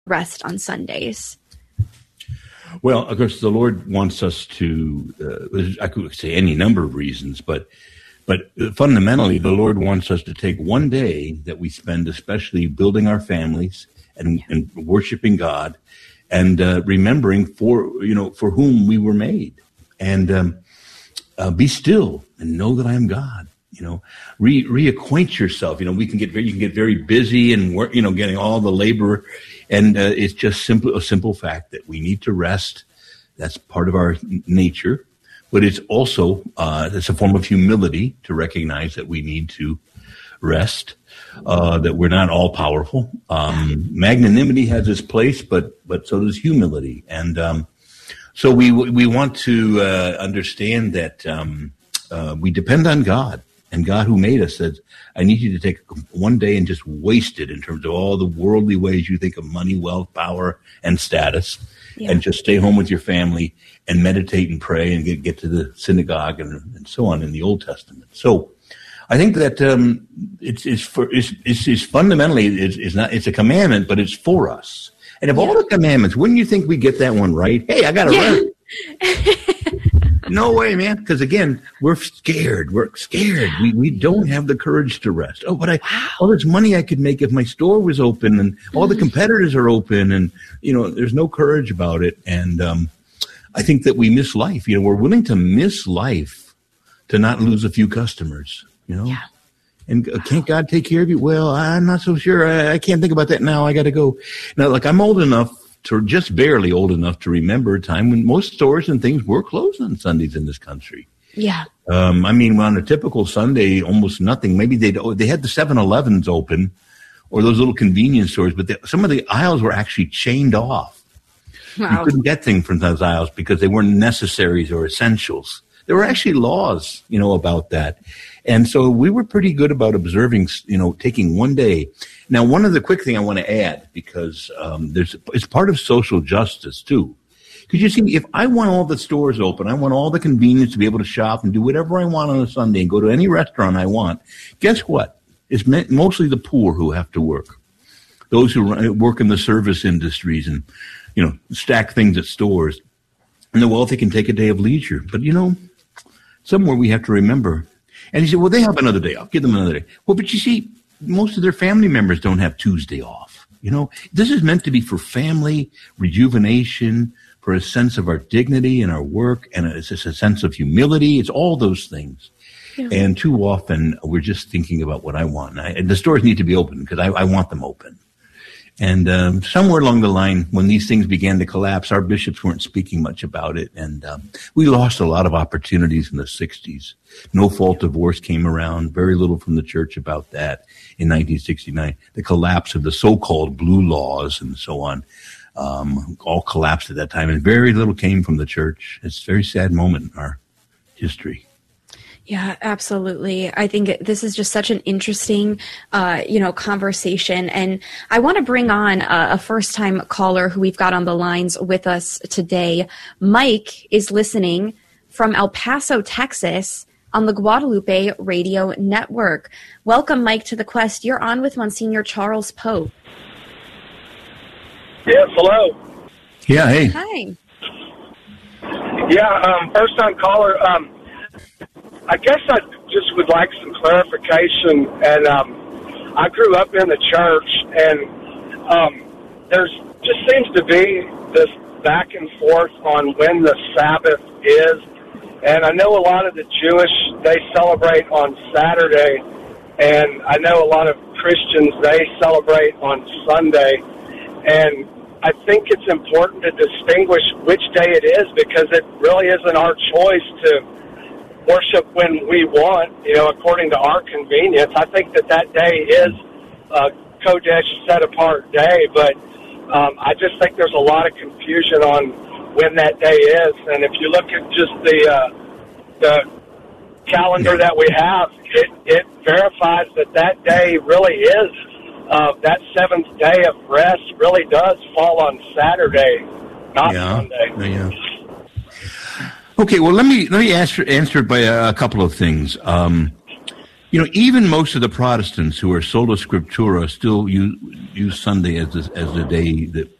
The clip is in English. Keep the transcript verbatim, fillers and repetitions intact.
rest on Sundays? Well, of course, the Lord wants us to, uh, I could say any number of reasons, but but fundamentally, the Lord wants us to take one day that we spend especially building our families and, and worshiping God and uh, remembering for, you know, for whom we were made. And um, uh, be still and know that I am God. You know, re reacquaint yourself. You know, we can get very, you can get very busy and work, you know, getting all the labor. And uh, it's just simple, a simple fact that we need to rest. That's part of our nature. But it's also, uh, it's a form of humility to recognize that we need to rest, uh, that we're not all powerful. Um, magnanimity has its place, but, but so does humility. And, um, so we, we want to, uh, understand that, um, uh, we depend on God. And God who made us says, I need you to take one day and just waste it in terms of all the worldly ways you think of money, wealth, power, and status, yeah. and just stay home with your family and meditate and pray and get, get to the synagogue and, and so on in the Old Testament. So I think that um, it's, it's, for, it's, it's, it's fundamentally, it's, it's, not, it's a commandment, but it's for us. And of yeah. all the commandments, wouldn't you think we get that one right? Hey, I got to yeah. rest. No way, man. Because again, we're scared. We're scared. We we don't have the courage to rest. Oh, but I, wow. all this money I could make if my store was open, and all the competitors are open, and you know, there's no courage about it. And um, I think that we miss life. You know, we're willing to miss life to not lose a few customers. You know, yeah. and uh, can't God take care of you? Well, I'm not so sure. I, I can't think about that now. I got to go. Now, like I'm old enough. To just barely old enough to remember a time when most stores and things were closed on Sundays in this country. Yeah. Um, I mean, on a typical Sunday, almost nothing. Maybe they they had the seven elevens open or those little convenience stores, but they, some of the aisles were actually chained off. Wow. You couldn't get things from those aisles because they weren't necessaries or essentials. There were actually laws, you know, about that. And so we were pretty good about observing, you know, taking one day. Now, one of the quick thing I want to add, because um, there's it's part of social justice, too. Because you see, if I want all the stores open, I want all the convenience to be able to shop and do whatever I want on a Sunday and go to any restaurant I want, guess what? It's mostly the poor who have to work. Those who work in the service industries and, you know, stack things at stores. And the wealthy can take a day of leisure. But, you know, somewhere we have to remember. And he said, well, they have another day. I'll give them another day. Well, but you see, most of their family members don't have Tuesday off. You know, this is meant to be for family rejuvenation, for a sense of our dignity and our work, and it's just a sense of humility. It's all those things. Yeah. And too often we're just thinking about what I want. And, I, and the stores need to be open because I, I want them open. And um, somewhere along the line, when these things began to collapse, our bishops weren't speaking much about it. And um, we lost a lot of opportunities in the sixties. No-fault divorce came around, very little from the church about that in nineteen sixty-nine. The collapse of the so-called blue laws and so on um, all collapsed at that time. And very little came from the church. It's a very sad moment in our history. Yeah, absolutely. I think this is just such an interesting, uh, you know, conversation. And I want to bring on a, a first-time caller who we've got on the lines with us today. Mike is listening from El Paso, Texas, on the Guadalupe Radio Network. Welcome, Mike, to The Quest. You're on with Monsignor Charles Pope. Yes, hello. Yeah, hey. Hi. Yeah, um, first-time caller. Um, I guess I just would like some clarification. And um, I grew up in the church, and um, there's just seems to be this back and forth on when the Sabbath is. And I know a lot of the Jewish, they celebrate on Saturday, and I know a lot of Christians, they celebrate on Sunday. And I think it's important to distinguish which day it is, because it really isn't our choice to worship when we want, you know, according to our convenience. I think that that day is a Kodesh, set-apart day, but um, I just think there's a lot of confusion on when that day is. And if you look at just the uh, the calendar that we have, it, it verifies that that day really is, uh, that seventh day of rest really does fall on Saturday, not yeah. Sunday. Yeah. Okay, well, let me let me answer answer it by a, a couple of things. Um, You know, even most of the Protestants who are sola scriptura still use, use Sunday as the, as the day that